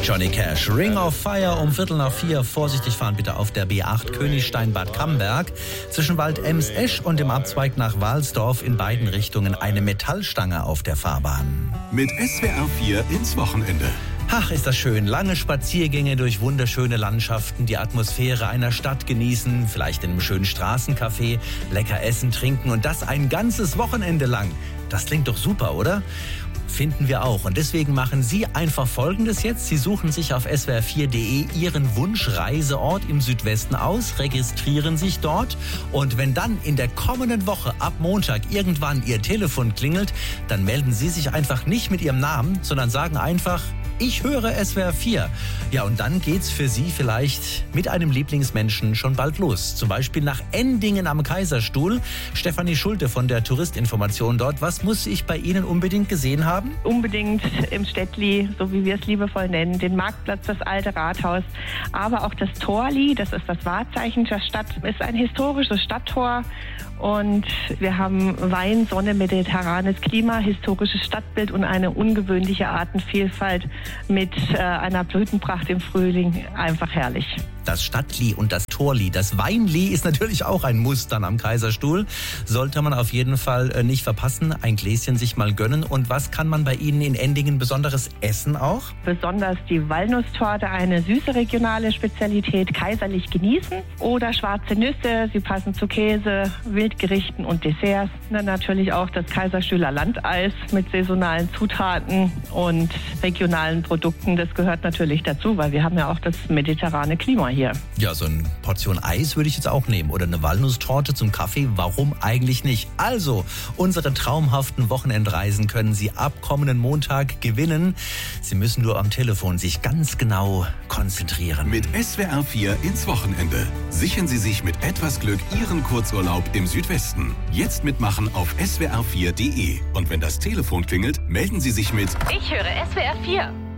Johnny Cash, Ring of Fire um 3:45. Vorsichtig fahren bitte auf der B8 Königstein-Bad Camberg. Zwischen Wald-Ems-Esch und dem Abzweig nach Walsdorf in beiden Richtungen eine Metallstange auf der Fahrbahn. Mit SWR 4 ins Wochenende. Ach, ist das schön. Lange Spaziergänge durch wunderschöne Landschaften, die Atmosphäre einer Stadt genießen, vielleicht in einem schönen Straßencafé, lecker essen, trinken und das ein ganzes Wochenende lang. Das klingt doch super, oder? Finden wir auch. Und deswegen machen Sie einfach Folgendes jetzt. Sie suchen sich auf swr4.de Ihren Wunschreiseort im Südwesten aus, registrieren sich dort und wenn dann in der kommenden Woche ab Montag irgendwann Ihr Telefon klingelt, dann melden Sie sich einfach nicht mit Ihrem Namen, sondern sagen einfach: Ich höre SWR 4. Ja, und dann geht's für Sie vielleicht mit einem Lieblingsmenschen schon bald los. Zum Beispiel nach Endingen am Kaiserstuhl. Stefanie Schulte von der Touristinformation dort. Was muss ich bei Ihnen unbedingt gesehen haben? Unbedingt im Städtli, so wie wir es liebevoll nennen, den Marktplatz, das alte Rathaus, aber auch das Torli, das ist das Wahrzeichen der Stadt, ist ein historisches Stadttor. Und wir haben Wein, Sonne, mediterranes Klima, historisches Stadtbild und eine ungewöhnliche Artenvielfalt mit einer Blütenpracht im Frühling. Einfach herrlich. Das Stadtli und das Torli. Das Weinli ist natürlich auch ein Muss dann am Kaiserstuhl. Sollte man auf jeden Fall nicht verpassen. Ein Gläschen sich mal gönnen. Und was kann man bei Ihnen in Endingen Besonderes essen auch? Besonders die Walnusstorte, eine süße regionale Spezialität, kaiserlich genießen. Oder schwarze Nüsse, sie passen zu Käse, Wildgerichten und Desserts. Dann natürlich auch das Kaiserstühler Landeis mit saisonalen Zutaten und regionalen Produkten. Das gehört natürlich dazu, weil wir haben ja auch das mediterrane Klima hier. Ja, so eine Portion Eis würde ich jetzt auch nehmen. Oder eine Walnusstorte zum Kaffee. Warum eigentlich nicht? Also, unsere traumhaften Wochenendreisen können Sie ab kommenden Montag gewinnen. Sie müssen nur am Telefon sich ganz genau konzentrieren. Mit SWR 4 ins Wochenende. Sichern Sie sich mit etwas Glück Ihren Kurzurlaub im Südwesten. Jetzt mitmachen auf swr4.de. Und wenn das Telefon klingelt, melden Sie sich mit: Ich höre SWR 4.